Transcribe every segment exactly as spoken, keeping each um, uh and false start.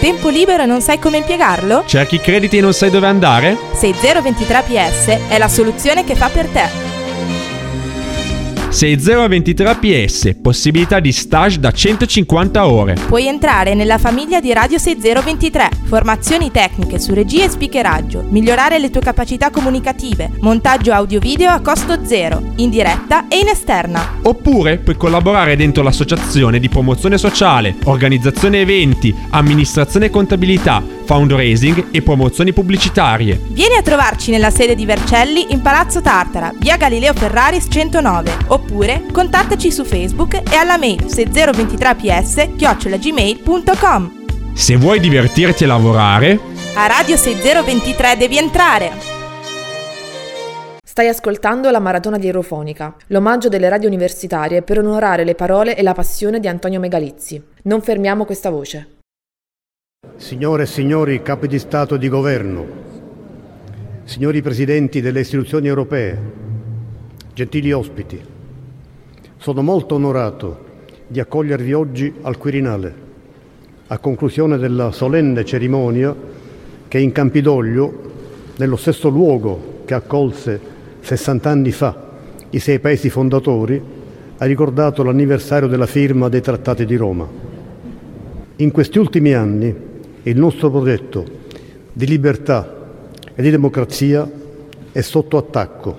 tempo libero e non sai come impiegarlo? Cerchi crediti e non sai dove andare? sei zero ventitré P S è la soluzione che fa per te. sei zero ventitré P S, possibilità di stage da centocinquanta ore. Puoi entrare nella famiglia di Radio sei zero ventitré. Formazioni tecniche su regia e speakeraggio, migliorare le tue capacità comunicative, montaggio audio-video a costo zero, in diretta e in esterna. Oppure puoi collaborare dentro l'associazione di promozione sociale, organizzazione eventi, amministrazione e contabilità, fundraising e promozioni pubblicitarie. Vieni a trovarci nella sede di Vercelli in Palazzo Tartara, via Galileo Ferraris centonove, oppure contattaci su Facebook e alla mail sei zero ventitré P S chiocciola gmail punto com. Se vuoi divertirti a lavorare, a Radio sei zero ventitré devi entrare. Stai ascoltando la Maratona di Eurofonica, l'omaggio delle radio universitarie per onorare le parole e la passione di Antonio Megalizzi. Non fermiamo questa voce. Signore e signori capi di Stato e di Governo, signori presidenti delle istituzioni europee, gentili ospiti, sono molto onorato di accogliervi oggi al Quirinale, a conclusione della solenne cerimonia che in Campidoglio, nello stesso luogo che accolse sessanta anni fa i sei paesi fondatori, ha ricordato l'anniversario della firma dei Trattati di Roma. In questi ultimi anni il nostro progetto di libertà e di democrazia è sotto attacco.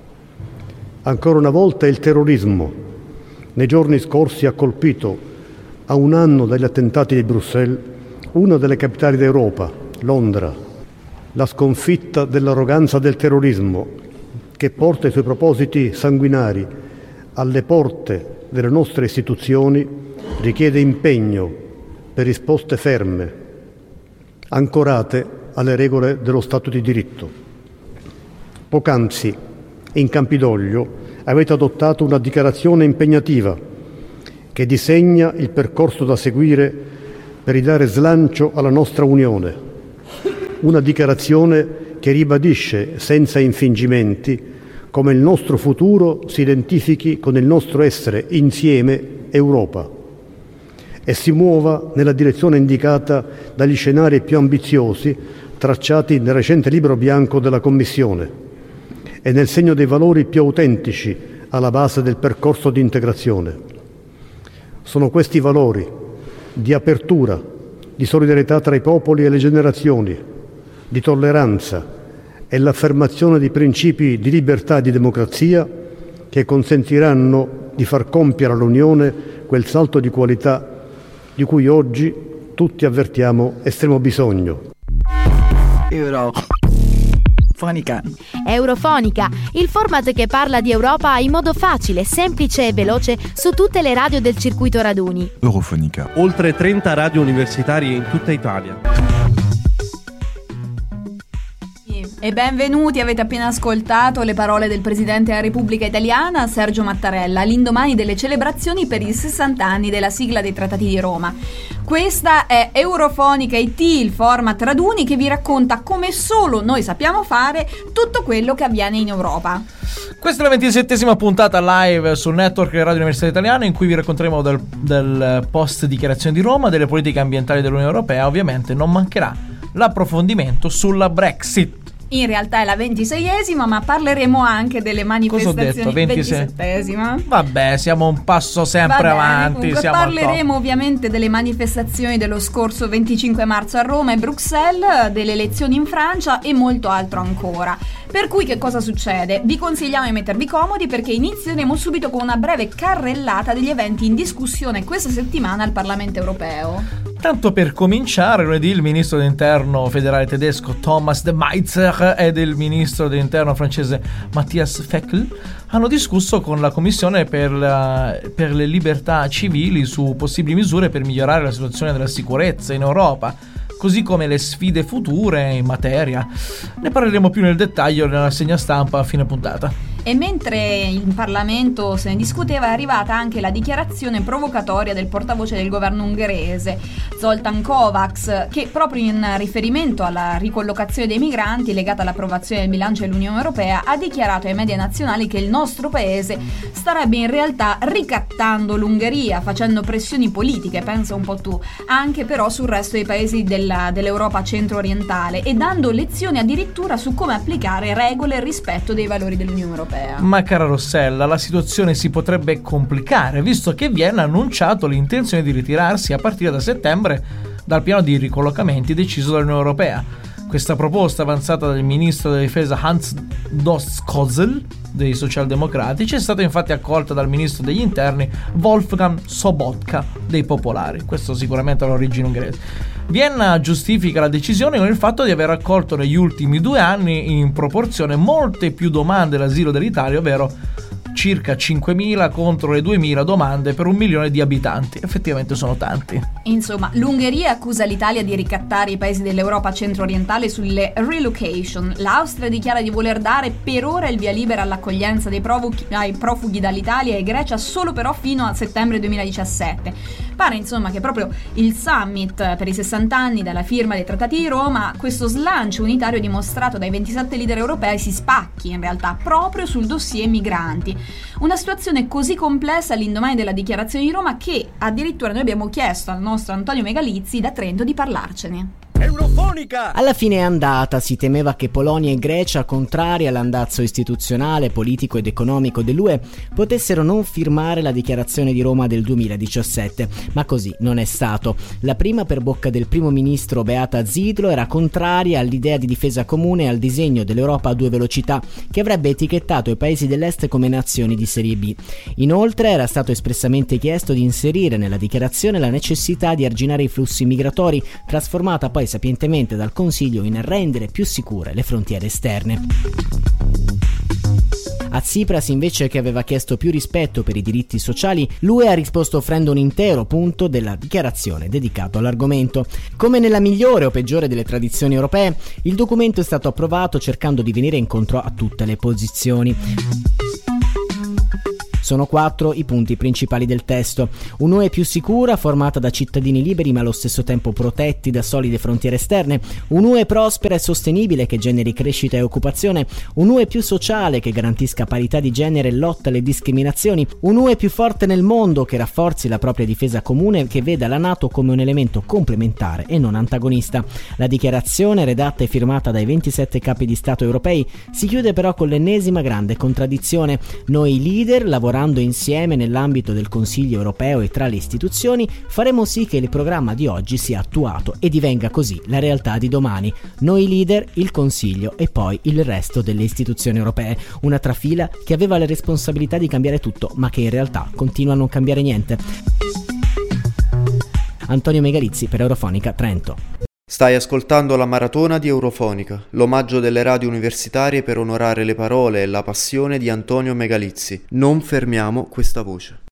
Ancora una volta il terrorismo nei giorni scorsi ha colpito, a un anno dagli attentati di Bruxelles, una delle capitali d'Europa, Londra. La sconfitta dell'arroganza del terrorismo, che porta i suoi propositi sanguinari alle porte delle nostre istituzioni, richiede impegno per risposte ferme, ancorate alle regole dello Stato di diritto. Poc'anzi, in Campidoglio, avete adottato una dichiarazione impegnativa che disegna il percorso da seguire per ridare slancio alla nostra Unione. Una dichiarazione che ribadisce senza infingimenti come il nostro futuro si identifichi con il nostro essere insieme Europa e si muova nella direzione indicata dagli scenari più ambiziosi tracciati nel recente libro bianco della Commissione e nel segno dei valori più autentici alla base del percorso di integrazione. Sono questi valori di apertura, di solidarietà tra i popoli e le generazioni, di tolleranza e l'affermazione di principi di libertà e di democrazia che consentiranno di far compiere all'Unione quel salto di qualità di cui oggi tutti avvertiamo estremo bisogno. Eurofonica. Eurofonica, il format che parla di Europa in modo facile, semplice e veloce su tutte le radio del circuito raduni. Eurofonica. Oltre trenta radio universitarie in tutta Italia. E benvenuti, avete appena ascoltato le parole del Presidente della Repubblica Italiana, Sergio Mattarella, all'indomani delle celebrazioni per i sessanta anni della sigla dei Trattati di Roma. Questa è Eurofonica I T, il format raduni che vi racconta come solo noi sappiamo fare tutto quello che avviene in Europa. Questa è la ventisettesima puntata live sul network Radio Università Italiana, in cui vi racconteremo del, del post dichiarazione di Roma, delle politiche ambientali dell'Unione Europea. Ovviamente non mancherà l'approfondimento sulla Brexit. In realtà è la ventiseiesima, ma parleremo anche delle manifestazioni. Cosa ho detto? ventisettesima. Vabbè, siamo un passo sempre Va bene, avanti. Comunque siamo parleremo ovviamente delle manifestazioni dello scorso venticinque marzo a Roma e Bruxelles, delle elezioni in Francia e molto altro ancora. Per cui che cosa succede? Vi consigliamo di mettervi comodi perché inizieremo subito con una breve carrellata degli eventi in discussione questa settimana al Parlamento europeo. Tanto per cominciare, lunedì il ministro dell'interno federale tedesco Thomas de Maizière ed il ministro dell'interno francese Matthias Fekl hanno discusso con la Commissione per, la, per le libertà civili su possibili misure per migliorare la situazione della sicurezza in Europa, così come le sfide future in materia. Ne parleremo più nel dettaglio nella rassegna stampa a fine puntata. E mentre in Parlamento se ne discuteva, è arrivata anche la dichiarazione provocatoria del portavoce del governo ungherese, Zoltán Kovács, che proprio in riferimento alla ricollocazione dei migranti legata all'approvazione del bilancio dell'Unione Europea ha dichiarato ai media nazionali che il nostro paese starebbe in realtà ricattando l'Ungheria, facendo pressioni politiche, pensa un po' tu, anche però sul resto dei paesi della, dell'Europa centro-orientale, e dando lezioni addirittura su come applicare regole e rispetto dei valori dell'Unione Europea. Ma cara Rossella, la situazione si potrebbe complicare, visto che Vienna ha annunciato l'intenzione di ritirarsi a partire da settembre dal piano di ricollocamenti deciso dall'Unione Europea. Questa proposta, avanzata dal ministro della difesa Hans Doskozl dei socialdemocratici, è stata infatti accolta dal ministro degli interni Wolfgang Sobotka dei popolari. Questo sicuramente ha l'origine ungherese. Vienna giustifica la decisione con il fatto di aver accolto negli ultimi due anni in proporzione molte più domande d'asilo dell'Italia, ovvero circa cinquemila contro le duemila domande per un milione di abitanti. Effettivamente sono tanti. Insomma, l'Ungheria accusa l'Italia di ricattare i paesi dell'Europa centro-orientale sulle relocation. L'Austria dichiara di voler dare per ora il via libera all'accoglienza dei profughi, ai profughi dall'Italia e Grecia solo però fino a settembre duemiladiciassette. Pare insomma che proprio il summit per i sessanta anni dalla firma dei trattati di Roma, questo slancio unitario dimostrato dai ventisette leader europei, si spacchi in realtà proprio sul dossier migranti. Una situazione così complessa all'indomani della dichiarazione di Roma che addirittura noi abbiamo chiesto al nostro Antonio Megalizzi da Trento di parlarcene. Eurofonica! Alla fine è andata, si temeva che Polonia e Grecia, contrari all'andazzo istituzionale, politico ed economico dell'U E, potessero non firmare la dichiarazione di Roma del duemiladiciassette, ma così non è stato. La prima per bocca del primo ministro Beata Zidlo era contraria all'idea di difesa comune e al disegno dell'Europa a due velocità, che avrebbe etichettato i paesi dell'Est come nazioni di serie B. Inoltre era stato espressamente chiesto di inserire nella dichiarazione la necessità di arginare i flussi migratori, trasformata poi sapientemente dal Consiglio in rendere più sicure le frontiere esterne. A Tsipras, invece, che aveva chiesto più rispetto per i diritti sociali, l'U E ha risposto offrendo un intero punto della dichiarazione dedicato all'argomento. Come nella migliore o peggiore delle tradizioni europee, il documento è stato approvato cercando di venire incontro a tutte le posizioni. Sono quattro i punti principali del testo. Un'U E più sicura, formata da cittadini liberi ma allo stesso tempo protetti da solide frontiere esterne. Un'U E prospera e sostenibile che generi crescita e occupazione. Un'U E più sociale che garantisca parità di genere e lotta alle discriminazioni. Un'U E più forte nel mondo che rafforzi la propria difesa comune e che veda la NATO come un elemento complementare e non antagonista. La dichiarazione, redatta e firmata dai ventisette capi di Stato europei, si chiude però con l'ennesima grande contraddizione. Noi leader, lavorando insieme nell'ambito del Consiglio europeo e tra le istituzioni, faremo sì che il programma di oggi sia attuato e divenga così la realtà di domani. Noi leader, il Consiglio e poi il resto delle istituzioni europee. Una trafila che aveva la responsabilità di cambiare tutto, ma che in realtà continua a non cambiare niente. Antonio Megalizzi per Eurofonica Trento. Stai ascoltando la maratona di Eurofonica, l'omaggio delle radio universitarie per onorare le parole e la passione di Antonio Megalizzi. Non fermiamo questa voce.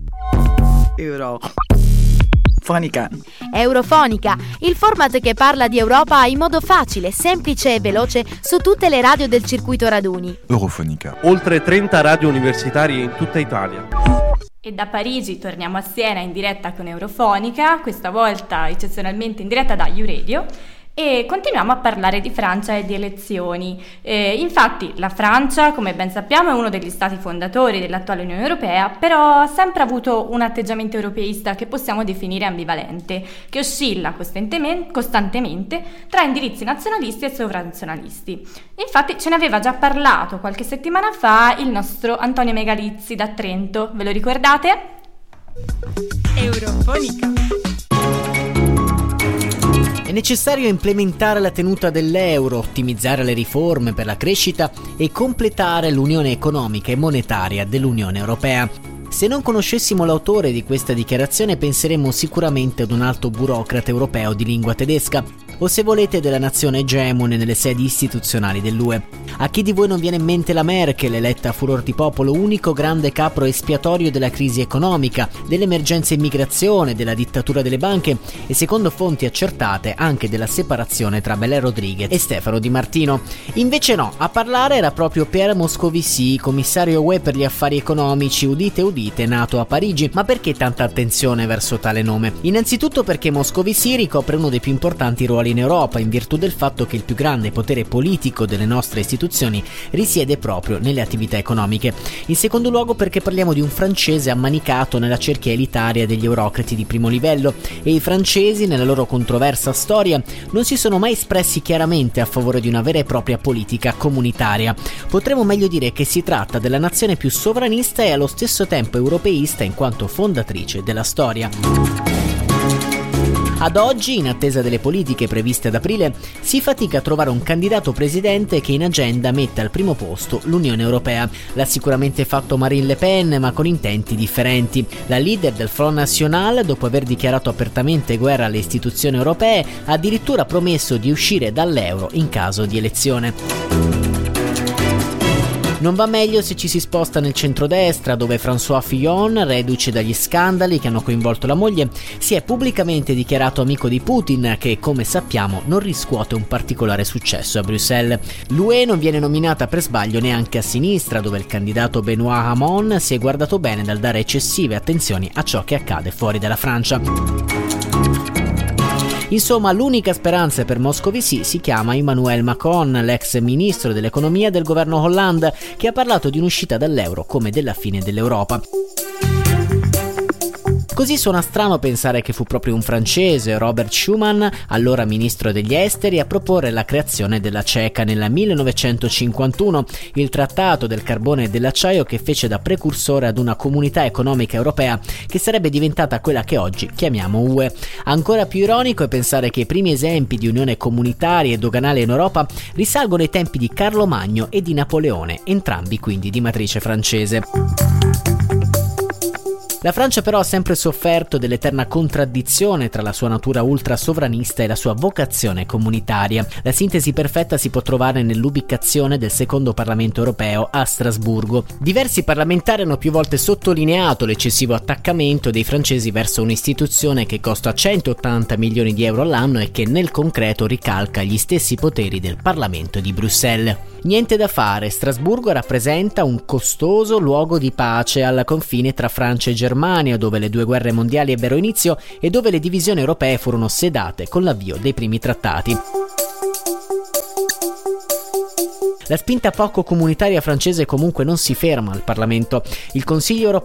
Eurofonica. Eurofonica, il format che parla di Europa in modo facile, semplice e veloce su tutte le radio del circuito raduni. Eurofonica. Oltre trenta radio universitarie in tutta Italia. E da Parigi torniamo a Siena in diretta con Eurofonica, questa volta eccezionalmente in diretta da YouRadio, e continuiamo a parlare di Francia e di elezioni. Eh, infatti la Francia, come ben sappiamo, è uno degli stati fondatori dell'attuale Unione Europea, però ha sempre avuto un atteggiamento europeista che possiamo definire ambivalente, che oscilla costantemente, costantemente tra indirizzi nazionalisti e sovranazionalisti. Infatti ce ne aveva già parlato qualche settimana fa il nostro Antonio Megalizzi da Trento, ve lo ricordate? Eurofonica. È necessario implementare la tenuta dell'euro, ottimizzare le riforme per la crescita e completare l'unione economica e monetaria dell'Unione Europea. Se non conoscessimo l'autore di questa dichiarazione penseremmo sicuramente ad un alto burocrate europeo di lingua tedesca, o se volete della nazione egemone nelle sedi istituzionali dell'U E. A chi di voi non viene in mente la Merkel, eletta a furor di popolo, unico grande capro espiatorio della crisi economica, dell'emergenza immigrazione, della dittatura delle banche e, secondo fonti accertate, anche della separazione tra Belè Rodriguez e Stefano Di Martino? Invece no, a parlare era proprio Pierre Moscovici, commissario U E per gli affari economici, udite udite, nato a Parigi. Ma perché tanta attenzione verso tale nome? Innanzitutto perché Moscovici ricopre uno dei più importanti ruoli in Europa, in virtù del fatto che il più grande potere politico delle nostre istituzioni risiede proprio nelle attività economiche. In secondo luogo perché parliamo di un francese ammanicato nella cerchia elitaria degli eurocrati di primo livello, e i francesi, nella loro controversa storia, non si sono mai espressi chiaramente a favore di una vera e propria politica comunitaria. Potremmo meglio dire che si tratta della nazione più sovranista e allo stesso tempo europeista in quanto fondatrice della storia. Ad oggi, in attesa delle politiche previste ad aprile, si fatica a trovare un candidato presidente che in agenda metta al primo posto l'Unione Europea. L'ha sicuramente fatto Marine Le Pen, ma con intenti differenti. La leader del Front National, dopo aver dichiarato apertamente guerra alle istituzioni europee, ha addirittura promesso di uscire dall'euro in caso di elezione. Non va meglio se ci si sposta nel centrodestra, dove François Fillon, reduce dagli scandali che hanno coinvolto la moglie, si è pubblicamente dichiarato amico di Putin, che, come sappiamo, non riscuote un particolare successo a Bruxelles. L'U E non viene nominata per sbaglio neanche a sinistra, dove il candidato Benoît Hamon si è guardato bene dal dare eccessive attenzioni a ciò che accade fuori dalla Francia. Insomma, l'unica speranza per Moscovici si chiama Emmanuel Macron, l'ex ministro dell'economia del governo Hollande, che ha parlato di un'uscita dall'euro come della fine dell'Europa. Così suona strano pensare che fu proprio un francese, Robert Schuman, allora ministro degli esteri, a proporre la creazione della CECA nel millenovecentocinquantuno, il trattato del carbone e dell'acciaio che fece da precursore ad una comunità economica europea che sarebbe diventata quella che oggi chiamiamo U E. Ancora più ironico è pensare che i primi esempi di unione comunitaria e doganale in Europa risalgono ai tempi di Carlo Magno e di Napoleone, entrambi quindi di matrice francese. La Francia però ha sempre sofferto dell'eterna contraddizione tra la sua natura ultra sovranista e la sua vocazione comunitaria. La sintesi perfetta si può trovare nell'ubicazione del secondo Parlamento europeo a Strasburgo. Diversi parlamentari hanno più volte sottolineato l'eccessivo attaccamento dei francesi verso un'istituzione che costa centottanta milioni di euro all'anno e che nel concreto ricalca gli stessi poteri del Parlamento di Bruxelles. Niente da fare, Strasburgo rappresenta un costoso luogo di pace al confine tra Francia e Germania, dove le due guerre mondiali ebbero inizio e dove le divisioni europee furono sedate con l'avvio dei primi trattati. La spinta poco comunitaria francese comunque non si ferma al Parlamento. Il Consiglio europeo